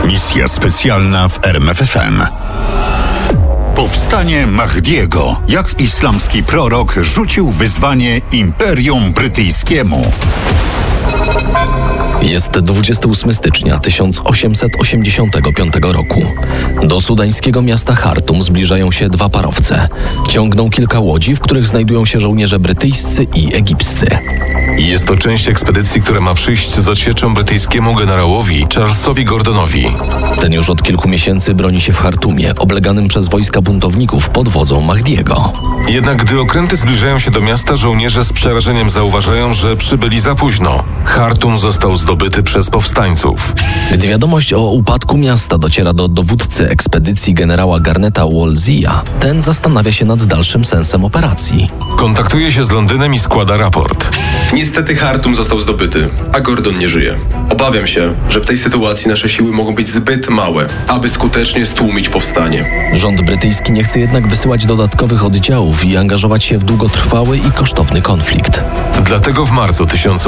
Misja specjalna w RMFFM. Powstanie Mahdiego. Jak islamski prorok rzucił wyzwanie Imperium Brytyjskiemu. Jest 28 stycznia 1885 roku. Do sudańskiego miasta Chartum zbliżają się dwa parowce. Ciągną kilka łodzi, w których znajdują się żołnierze brytyjscy i egipscy. Jest to część ekspedycji, która ma przyjść z odsieczą brytyjskiemu generałowi Charlesowi Gordonowi. Ten już od kilku miesięcy broni się w Chartumie, obleganym przez wojska buntowników pod wodzą Mahdiego. Jednak gdy okręty zbliżają się do miasta, żołnierze z przerażeniem zauważają, że przybyli za późno. Chartum został zdobyty przez powstańców. Gdy wiadomość o upadku miasta dociera do dowódcy ekspedycji generała Garneta Wolsey'a, ten zastanawia się nad dalszym sensem operacji. Kontaktuje się z Londynem i składa raport. Niestety Chartum został zdobyty, a Gordon nie żyje. Obawiam się, że w tej sytuacji nasze siły mogą być zbyt małe, aby skutecznie stłumić powstanie. Rząd brytyjski nie chce jednak wysyłać dodatkowych oddziałów i angażować się w długotrwały i kosztowny konflikt. Dlatego w marcu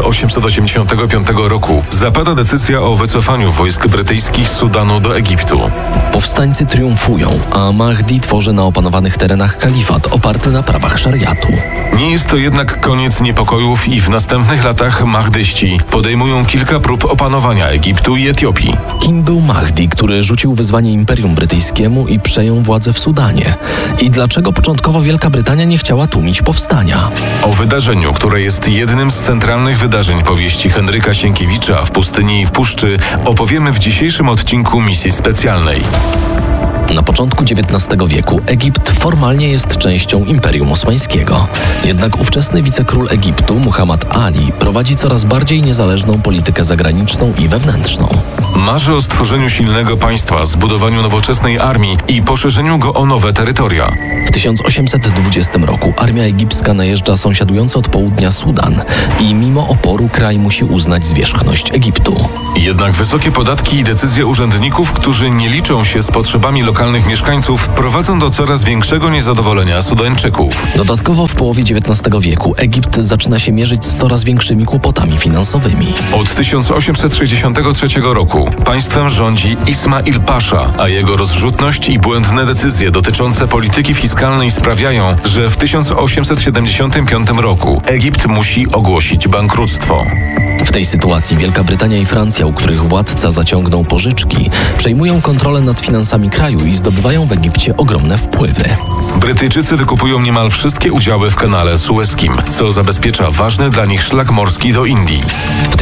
1885 roku zapada decyzja o wycofaniu wojsk brytyjskich z Sudanu do Egiptu. Powstańcy triumfują, a Mahdi tworzy na opanowanych terenach kalifat oparty na prawach szariatu. Nie jest to jednak koniec niepokojów i w następnych latach mahdyści podejmują kilka prób opanowania Egiptu i Etiopii. Kim był Mahdi, który rzucił wyzwanie Imperium Brytyjskiemu i przejął władzę w Sudanie? I dlaczego początkowo Wielka Brytania nie chciała tłumić powstania? O wydarzeniu, które jest jednym z centralnych wydarzeń powieści Henryka Sienkiewicza W pustyni i w puszczy, opowiemy w dzisiejszym odcinku Misji Specjalnej. Na początku XIX wieku Egipt formalnie jest częścią Imperium Osmańskiego. Jednak ówczesny wicekról Egiptu, Muhammad Ali, prowadzi coraz bardziej niezależną politykę zagraniczną i wewnętrzną. Marzy o stworzeniu silnego państwa, zbudowaniu nowoczesnej armii i poszerzeniu go o nowe terytoria. W 1820 roku armia egipska najeżdża sąsiadujący od południa Sudan i mimo oporu kraj musi uznać zwierzchność Egiptu. Jednak wysokie podatki i decyzje urzędników, którzy nie liczą się z potrzebami lokalnych mieszkańców, prowadzą do coraz większego niezadowolenia Sudańczyków. Dodatkowo w połowie XIX wieku Egipt zaczyna się mierzyć z coraz większymi kłopotami finansowymi. Od 1863 roku państwem rządzi Ismail Pasza, a jego rozrzutność i błędne decyzje dotyczące polityki fiskalnej sprawiają, że w 1875 roku Egipt musi ogłosić bankructwo. W tej sytuacji Wielka Brytania i Francja, u których władca zaciągnął pożyczki, przejmują kontrolę nad finansami kraju i zdobywają w Egipcie ogromne wpływy. Brytyjczycy wykupują niemal wszystkie udziały w kanale sueskim, co zabezpiecza ważny dla nich szlak morski do Indii. W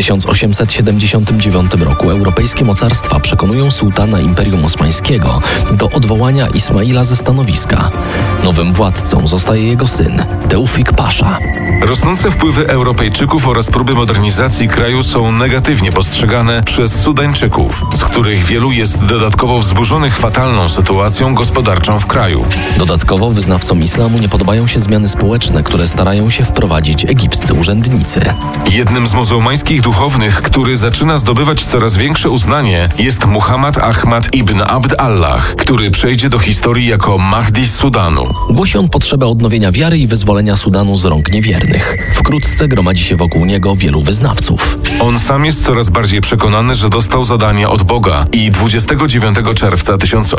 1879 roku europejskie mocarstwa przekonują sułtana Imperium Osmańskiego do odwołania Ismaila ze stanowiska. Nowym władcą zostaje jego syn, Teufik Pasza. Rosnące wpływy Europejczyków oraz próby modernizacji kraju są negatywnie postrzegane przez Sudańczyków, z których wielu jest dodatkowo wzburzonych fatalną sytuacją gospodarczą w kraju. Dodatkowo wyznawcom islamu nie podobają się zmiany społeczne, które starają się wprowadzić egipscy urzędnicy. Jednym z muzułmańskich duchownych, który zaczyna zdobywać coraz większe uznanie, jest Muhammad Ahmad ibn Abd Allah, który przejdzie do historii jako Mahdi z Sudanu. Głosi on potrzebę odnowienia wiary i wyzwolenia Sudanu z rąk niewiernych. Wkrótce gromadzi się wokół niego wielu wyznawców. On sam jest coraz bardziej przekonany, że dostał zadanie od Boga i 29 czerwca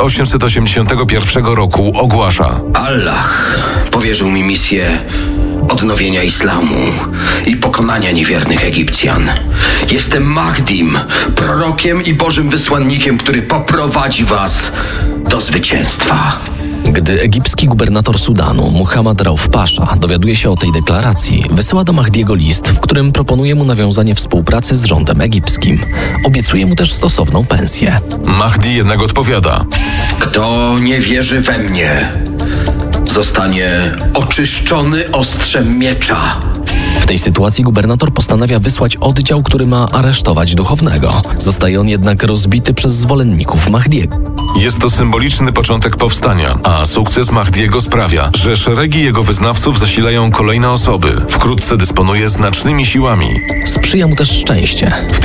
1881 roku ogłasza: Allah powierzył mi misję odnowienia islamu i pokonania niewiernych Egipcjan. Jestem Mahdim, prorokiem i Bożym wysłannikiem, który poprowadzi was do zwycięstwa. Gdy egipski gubernator Sudanu, Muhammad Rauf Pasza, dowiaduje się o tej deklaracji, wysyła do Mahdiego list, w którym proponuje mu nawiązanie współpracy z rządem egipskim. Obiecuje mu też stosowną pensję. Mahdi jednak odpowiada: Kto nie wierzy we mnie, zostanie oczyszczony ostrzem miecza. W tej sytuacji gubernator postanawia wysłać oddział, który ma aresztować duchownego. Zostaje on jednak rozbity przez zwolenników Mahdiego. Jest to symboliczny początek powstania, a sukces Mahdiego sprawia, że szeregi jego wyznawców zasilają kolejne osoby. Wkrótce dysponuje znacznymi siłami. Sprzyja mu też szczęście. W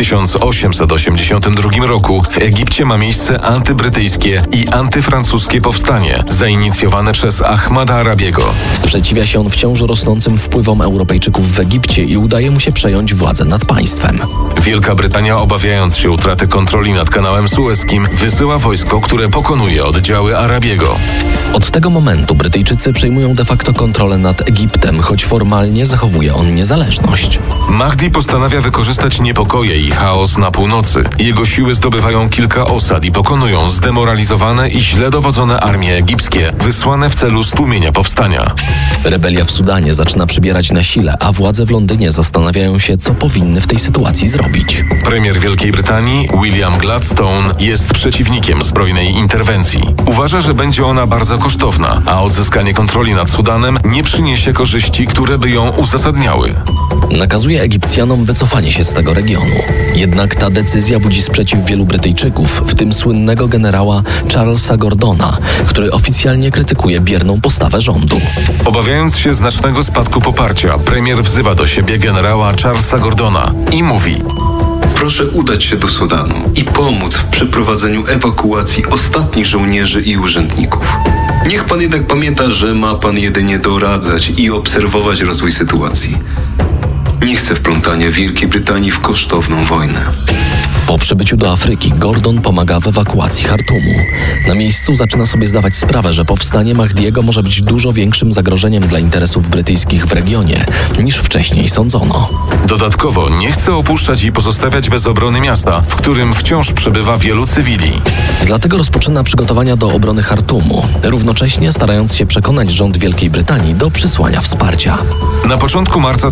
1882 roku w Egipcie ma miejsce antybrytyjskie i antyfrancuskie powstanie, zainicjowane przez Ahmada Arabiego. Sprzeciwia się on wciąż rosnącym wpływom Europejczyków w Egipcie i udaje mu się przejąć władzę nad państwem. Wielka Brytania, obawiając się utraty kontroli nad kanałem sueskim, wysyła wojsko, które pokonuje oddziały Arabiego. Od tego momentu Brytyjczycy przejmują de facto kontrolę nad Egiptem, choć formalnie zachowuje on niezależność. Mahdi postanawia wykorzystać niepokoje i chaos na północy. Jego siły zdobywają kilka osad i pokonują zdemoralizowane i źle dowodzone armie egipskie, wysłane w celu stłumienia powstania. Rebelia w Sudanie zaczyna przybierać na sile, a władze w Londynie zastanawiają się, co powinny w tej sytuacji zrobić. Premier Wielkiej Brytanii, William Gladstone, jest przeciwnikiem zbrojnej interwencji. Uważa, że będzie ona bardzo kosztowna, a odzyskanie kontroli nad Sudanem nie przyniesie korzyści, które by ją uzasadniały. Nakazuje Egipcjanom wycofanie się z tego regionu. Jednak ta decyzja budzi sprzeciw wielu Brytyjczyków, w tym słynnego generała Charlesa Gordona, który oficjalnie krytykuje bierną postawę rządu. Obawiając się znacznego spadku poparcia, premier wzywa do siebie generała Charlesa Gordona i mówi: Proszę udać się do Sudanu i pomóc w przeprowadzeniu ewakuacji ostatnich żołnierzy i urzędników. Niech pan jednak pamięta, że ma pan jedynie doradzać i obserwować rozwój sytuacji. Nie chcę wplątania Wielkiej Brytanii w kosztowną wojnę. Po przybyciu do Afryki Gordon pomaga w ewakuacji Chartumu. Na miejscu zaczyna sobie zdawać sprawę, że powstanie Mahdiego może być dużo większym zagrożeniem dla interesów brytyjskich w regionie, niż wcześniej sądzono. Dodatkowo nie chce opuszczać i pozostawiać bez obrony miasta, w którym wciąż przebywa wielu cywili. Dlatego rozpoczyna przygotowania do obrony Chartumu, równocześnie starając się przekonać rząd Wielkiej Brytanii do przysłania wsparcia. Na początku marca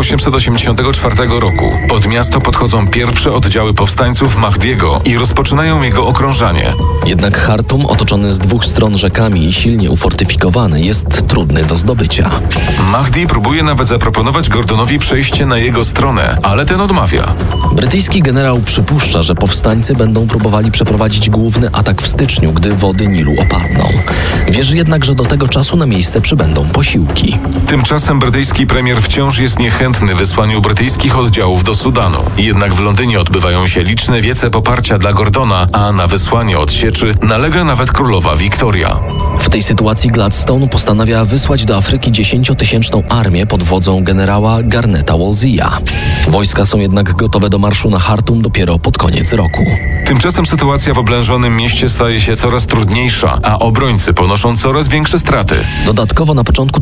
1884 roku pod miasto podchodzą pierwsze oddziały powstańców Mahdiego i rozpoczynają jego okrążanie. Jednak Chartum, otoczony z dwóch stron rzekami i silnie ufortyfikowany, jest trudny do zdobycia. Mahdi próbuje nawet zaproponować Gordonowi przejście na jego stronę, ale ten odmawia. Brytyjski generał przypuszcza, że powstańcy będą próbowali przeprowadzić główny atak w styczniu, gdy wody Nilu opadną. Wierzy jednak, że do tego czasu na miejsce przybędą posiłki. Tymczasem brytyjski premier wciąż jest niechętny wysłaniu brytyjskich oddziałów do Sudanu. Jednak w Londynie odbywają się liczne wiece poparcia dla Gordona, a na wysłanie odsieczy nalega nawet królowa Wiktoria. W tej sytuacji Gladstone postanawia wysłać do Afryki 10-tysięczną armię pod wodzą generała Garneta Wolsey'a. Wojska są jednak gotowe do marszu na Chartum dopiero pod koniec roku. Tymczasem sytuacja w oblężonym mieście staje się coraz trudniejsza, a obrońcy ponoszą coraz większe straty. Dodatkowo na początku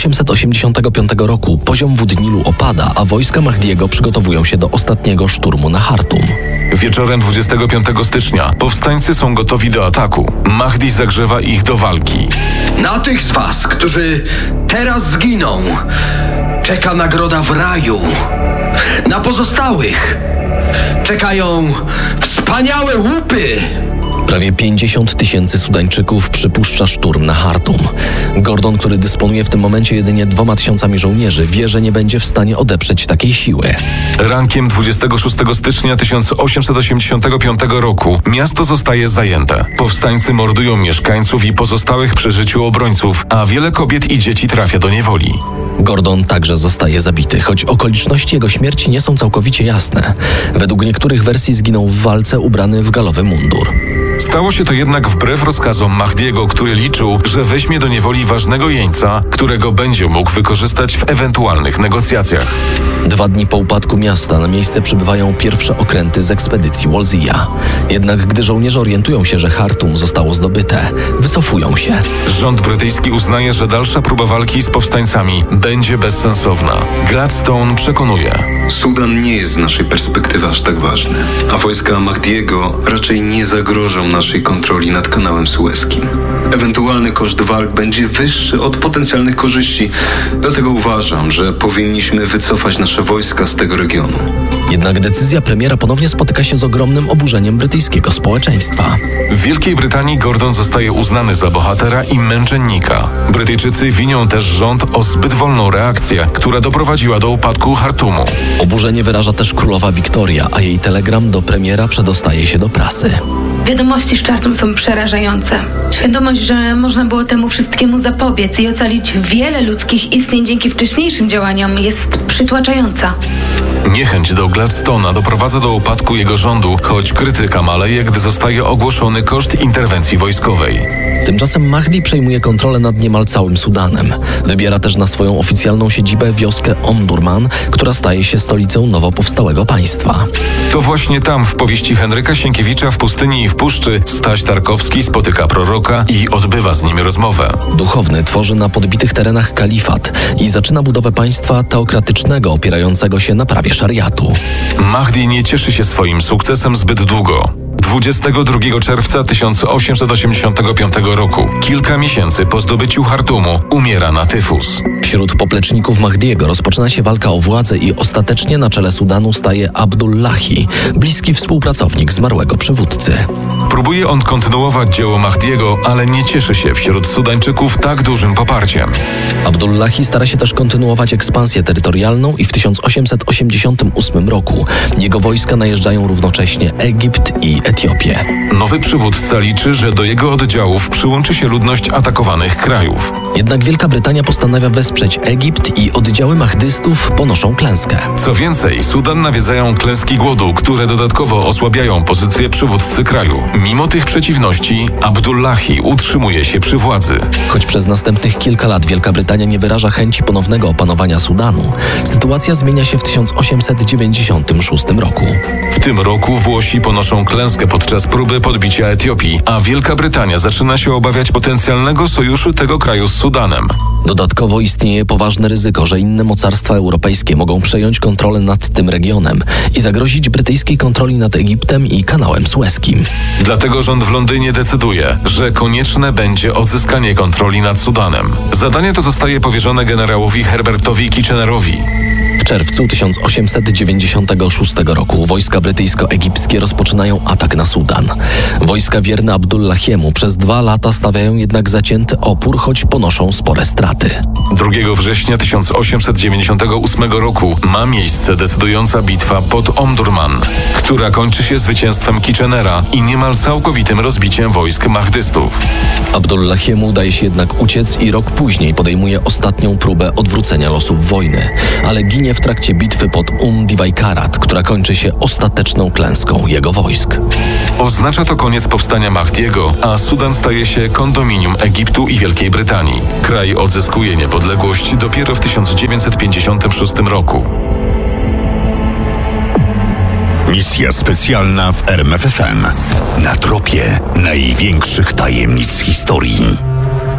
1885 roku poziom wód Nilu opada, a wojska Mahdiego przygotowują się do ostatniego szturmu na Chartum. Wieczorem 25 stycznia powstańcy są gotowi do ataku. Mahdi zagrzewa ich do walki. Na tych z was, którzy teraz zginą, czeka nagroda w raju. Na pozostałych czekają wspaniałe łupy. Prawie 50 000 Sudańczyków przypuszcza szturm na Chartum. Gordon, który dysponuje w tym momencie jedynie 2000 żołnierzy, wie, że nie będzie w stanie odeprzeć takiej siły. Rankiem 26 stycznia 1885 roku miasto zostaje zajęte. Powstańcy mordują mieszkańców i pozostałych przy życiu obrońców, a wiele kobiet i dzieci trafia do niewoli. Gordon także zostaje zabity, choć okoliczności jego śmierci nie są całkowicie jasne. Według niektórych wersji zginął w walce ubrany w galowy mundur. Stało się to jednak wbrew rozkazom Mahdiego, który liczył, że weźmie do niewoli ważnego jeńca, którego będzie mógł wykorzystać w ewentualnych negocjacjach. 2 dni po upadku miasta na miejsce przybywają pierwsze okręty z ekspedycji Wolsey'a. Jednak gdy żołnierze orientują się, że Chartum zostało zdobyte, wycofują się. Rząd brytyjski uznaje, że dalsza próba walki z powstańcami będzie bezsensowna. Gladstone przekonuje: Sudan nie jest z naszej perspektywy aż tak ważny, a wojska Mahdiego raczej nie zagrożą naszej kontroli nad kanałem sueskim. Ewentualny koszt walk będzie wyższy od potencjalnych korzyści, dlatego uważam, że powinniśmy wycofać nasze wojska z tego regionu. Jednak decyzja premiera ponownie spotyka się z ogromnym oburzeniem brytyjskiego społeczeństwa. W Wielkiej Brytanii Gordon zostaje uznany za bohatera i męczennika. Brytyjczycy winią też rząd o zbyt wolną reakcję, która doprowadziła do upadku Chartumu. Oburzenie wyraża też królowa Wiktoria, a jej telegram do premiera przedostaje się do prasy. Wiadomości z Chartum są przerażające. Świadomość, że można było temu wszystkiemu zapobiec i ocalić wiele ludzkich istnień dzięki wcześniejszym działaniom jest przytłaczająca. Niechęć do Gladstone'a doprowadza do upadku jego rządu, choć krytyka maleje, gdy zostaje ogłoszony koszt interwencji wojskowej. Tymczasem Mahdi przejmuje kontrolę nad niemal całym Sudanem. Wybiera też na swoją oficjalną siedzibę wioskę Omdurman, która staje się stolicą nowo powstałego państwa. To właśnie tam w powieści Henryka Sienkiewicza W pustyni i w puszczy Staś Tarkowski spotyka proroka i odbywa z nim rozmowę. Duchowny tworzy na podbitych terenach kalifat i zaczyna budowę państwa teokratycznego opierającego się na prawie szariatu. Mahdi nie cieszy się swoim sukcesem zbyt długo. 22 czerwca 1885 roku, kilka miesięcy po zdobyciu Chartumu, umiera na tyfus. Wśród popleczników Mahdiego rozpoczyna się walka o władzę i ostatecznie na czele Sudanu staje Abdullahi, bliski współpracownik zmarłego przywódcy. Próbuje on kontynuować dzieło Mahdiego, ale nie cieszy się wśród Sudańczyków tak dużym poparciem. Abdullahi stara się też kontynuować ekspansję terytorialną i w 1888 roku jego wojska najeżdżają równocześnie Egipt i Etiopię. Nowy przywódca liczy, że do jego oddziałów przyłączy się ludność atakowanych krajów. Jednak Wielka Brytania postanawia wesprzeć Egipt i oddziały mahdystów ponoszą klęskę. Co więcej, Sudan nawiedzają klęski głodu, które dodatkowo osłabiają pozycję przywódcy kraju. Mimo tych przeciwności, Abdullahi utrzymuje się przy władzy. Choć przez następnych kilka lat Wielka Brytania nie wyraża chęci ponownego opanowania Sudanu, sytuacja zmienia się w 1896 roku. W tym roku Włosi ponoszą klęskę podczas próby podbicia Etiopii, a Wielka Brytania zaczyna się obawiać potencjalnego sojuszu tego kraju z Sudanem. Dodatkowo istnieje poważne ryzyko, że inne mocarstwa europejskie mogą przejąć kontrolę nad tym regionem i zagrozić brytyjskiej kontroli nad Egiptem i kanałem sueskim. Dlatego rząd w Londynie decyduje, że konieczne będzie odzyskanie kontroli nad Sudanem. Zadanie to zostaje powierzone generałowi Herbertowi Kitchenerowi. W czerwcu 1896 roku wojska brytyjsko-egipskie rozpoczynają atak na Sudan. Wojska wierne Abdullahiemu przez 2 lata stawiają jednak zacięty opór, choć ponoszą spore straty. 2 września 1898 roku ma miejsce decydująca bitwa pod Omdurman, która kończy się zwycięstwem Kitchenera i niemal całkowitym rozbiciem wojsk mahdystów. Abdullahiemu udaje się jednak uciec i rok później podejmuje ostatnią próbę odwrócenia losów wojny, ale ginie w trakcie bitwy pod Diwaikarat, która kończy się ostateczną klęską jego wojsk. Oznacza to koniec powstania Mahdiego, a Sudan staje się kondominium Egiptu i Wielkiej Brytanii. Kraj odzyskuje niepodległość dopiero w 1956 roku. Misja specjalna w RMFFM. Na tropie największych tajemnic historii.